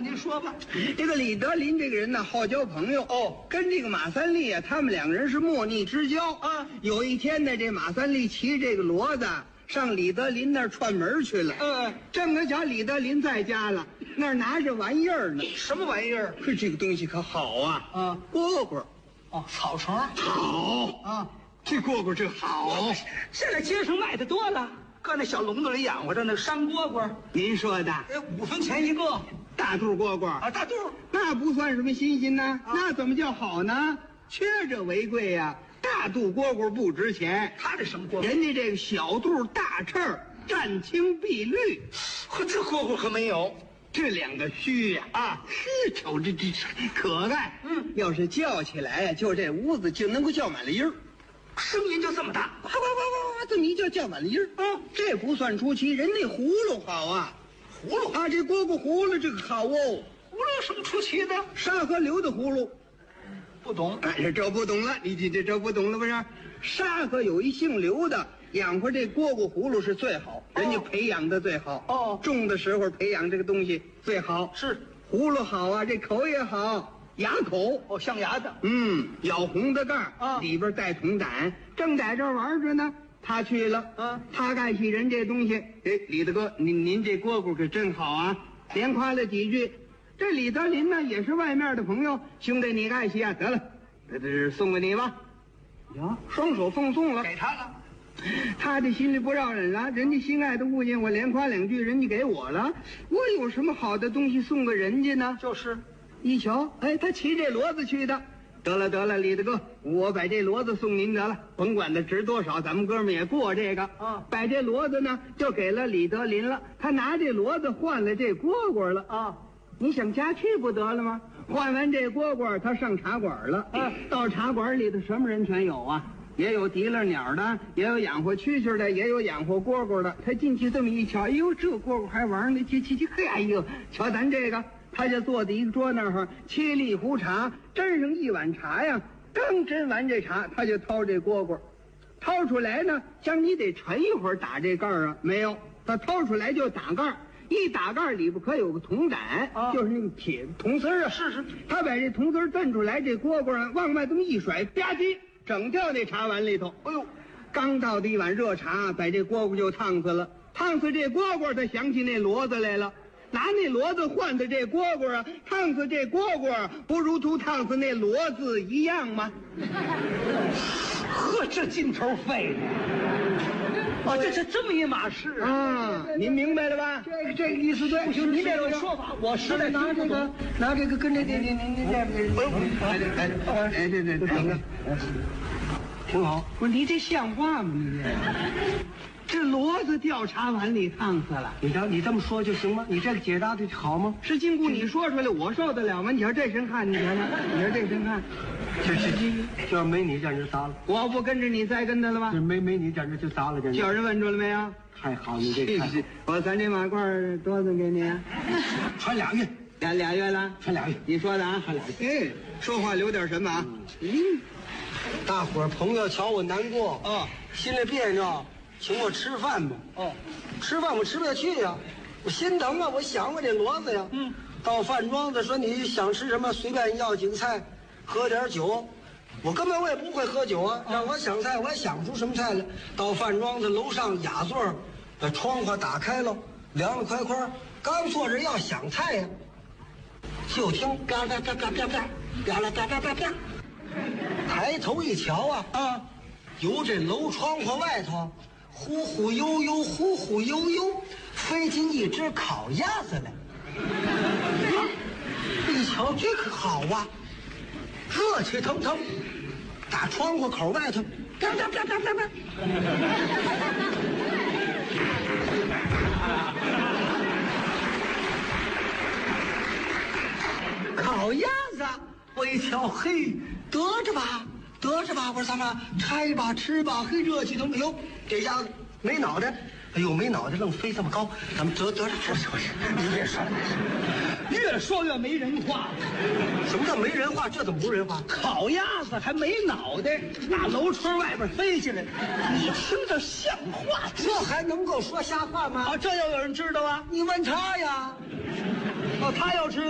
您说吧。 这个李德林这个人呢，好交朋友哦， 跟这个马三立啊，他们两个人是莫逆之交啊。 有一天呢，这马三立骑这个骡子上李德林那儿串门去了。正可巧李德林在家了，那儿拿着玩意儿呢。 什么玩意儿？ 是这个东西可好啊！蝈蝈。 哦，草虫。 好啊， 这蝈蝈这好。 现在街上卖的多了，搁那小笼子里养活着那山蝈蝈。 您说的 ，5分钱一个。 大肚蝈蝈啊，大肚那不算什么新鲜呢，那怎么叫好呢？缺这为贵呀。大肚蝈蝈不值钱， 他这什么蝈蝈？ 人家这个小肚大翅儿，湛青碧绿。 呵，这蝈蝈可没有。 这两个须呀，瞅着这可爱。要是叫起来呀，就这屋子就能够叫满了音儿， 声音就这么大， 哇哇哇哇哇，这么一叫满了音儿。这不算出奇，人那葫芦好啊。 葫芦啊，这蝈蝈葫芦这个好哦。 葫芦有什么出奇的？ 沙河流的葫芦。 不懂。 这不懂了，你这不懂了不是？沙河有一姓刘的，养活这蝈蝈葫芦是最好，人家培养的最好。种的时候培养这个东西最好。 是葫芦好啊，这口也好，牙口。 象牙的。 咬红的盖里边带铜胆，正在这玩着呢。他去了，他盖起人这东西。李大哥，您这蝈蝈可真好啊，连夸了几句。这李德林呢，也是外面的朋友，兄弟你爱惜啊，得了，这送给你吧。呀，双手奉送了， 给他了。 他这心里不饶人了，人家心爱的物件，我连夸两句，人家给我了，我有什么好的东西送给人家呢？ 就是一瞧，他骑这骡子去的。得了，李大哥，我把这骡子送您得了，甭管它值多少，咱们哥们也过这个。把这骡子呢就给了李德林了，他拿这骡子换了这蝈蝈了。你想家去不得了吗？换完这蝈蝈，他上茶馆了。到茶馆里头什么人全有啊，也有提了鸟的，也有养活蛐蛐的，也有养活蝈蝈的。他进去这么一瞧，哎呦，这蝈蝈还玩呢，嘿，哎呦，瞧咱这个。他就坐在一个桌那儿，沏了一壶茶，斟上一碗茶呀。刚斟完这茶，他就掏这蝈蝈，掏出来呢，像你得沉一会儿打这盖儿啊，没有，他掏出来就打盖儿，一打盖儿里边可有个铜胆，就是那个铁铜丝儿啊。是，他把这铜丝儿蹬出来，这蝈蝈啊往外这么一甩，吧唧，整掉那茶碗里头。哎呦，刚倒的一碗热茶，把这蝈蝈就烫死了。烫死这蝈蝈，他想起那骡子来了。拿那骡子换的这蝈蝈啊，烫死这蝈蝈，不如图烫死那骡子一样吗？ 呵，这劲头费的。这是这么一码事啊！您明白了吧？这个意思对。不行，您这个说法，我实在拿这个跟这您这等着，挺好。不是你这像话吗？你这骡子掉茶碗里烫死了， 你这么说就行吗？你这个解答的好吗？ 是经过你说出来，我受得了吗？你瞧这身汗，你瞧瞧，你说这身汗， 这要没你简直砸了。 我不跟着你栽跟头了吧？ 这没你简直就砸了， 叫人问住了没有？ 太好，你这太好。 我3这马褂多少给你啊？ 穿2月， 俩月了， 穿2月。 你说的啊？ 穿2月。 说话留点什么啊？ 大伙儿朋友瞧我难过心里别扭。请我吃饭吧。吃饭我吃不下去呀，我心疼啊，我想我这骡子呀。到饭庄子说你想吃什么，随便要几个菜，喝点酒。我根本我也不会喝酒啊，让我想菜我也想不出什么菜来。到饭庄子楼上雅座，把窗户打开了，凉了快快，刚坐着要想菜呀，就听啪啪啪啪啪啪啪啦啪啪啪啪，抬头一瞧由这楼窗户外头。忽忽悠悠，忽忽悠悠，飞进一只烤鸭子来。一瞧这可好啊，热气腾腾，打窗户口外头，啪啪啪啪啪啪。烤鸭子，我一瞧，嘿，得着吧。我说咱们拆吧吃吧，嘿，热气腾腾。哎呦，这鸭子没脑袋，没脑袋，愣飞这么高，咱们得着吃。你别说了， 越说越没人话。 什么叫没人话？这怎么不是人话？ 烤鸭子还没脑袋，打楼窗外边飞下来，你听着像话？ 这还能够说瞎话吗？ 这要有人知道啊， 你问他呀。 他要知道。